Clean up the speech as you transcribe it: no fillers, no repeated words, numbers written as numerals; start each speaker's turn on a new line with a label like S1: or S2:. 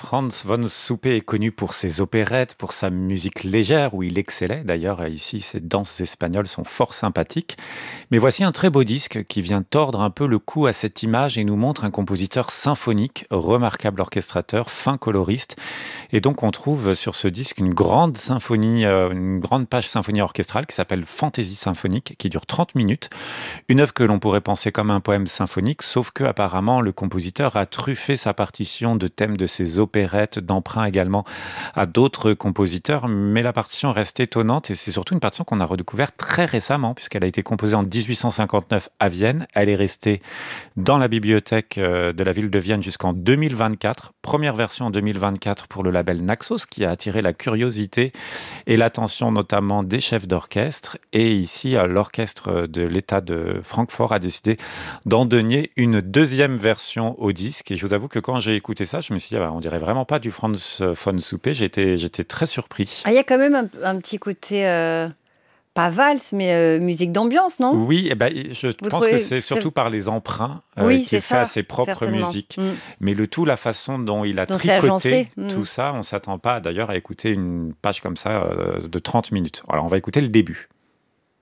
S1: Franz von Suppe est connu pour ses opérettes, pour sa musique légère, où il excellait. D'ailleurs, ici, ses danses espagnoles sont fort sympathiques. Mais voici un très beau disque qui vient tordre un peu le cou à cette image et nous montre un compositeur symphonique, remarquable orchestrateur, fin coloriste. Et donc, on trouve sur ce disque une grande symphonie, une grande page symphonie orchestrale qui s'appelle Fantaisie symphonique, qui dure 30 minutes. Une œuvre que l'on pourrait penser comme un poème symphonique, sauf que apparemment le compositeur a truffé sa partition de thèmes de ses opérettes, d'emprunts également à d'autres compositeurs, mais la partition reste étonnante et c'est surtout une partition qu'on a redécouverte très récemment puisqu'elle a été composée en 1859 à Vienne. Elle est restée dans la bibliothèque de la ville de Vienne jusqu'en 2024. Première version en 2024 pour le label Naxos qui a attiré la curiosité et l'attention notamment des chefs d'orchestre. Et ici, l'orchestre de l'État de Francfort a décidé d'en donner une deuxième version au disque. Et je vous avoue que quand j'ai écouté ça, je me suis dit, on dirait vraiment pas du Franz von Suppe. J'étais très surpris.
S2: Ah, il y a quand même un petit côté, pas valse, mais musique d'ambiance, non?
S1: Oui, je
S2: Vous
S1: pense que
S2: trouvez
S1: c'est surtout par les emprunts
S2: Oui,
S1: qu'il
S2: c'est
S1: fait à
S2: ça,
S1: ses propres
S2: certainement.
S1: musiques. Mais le tout, la façon dont il a
S2: Donc c'est
S1: tricoté
S2: agencé.
S1: tout ça, on ne s'attend pas d'ailleurs à écouter une page comme ça de 30 minutes. Alors on va écouter le début.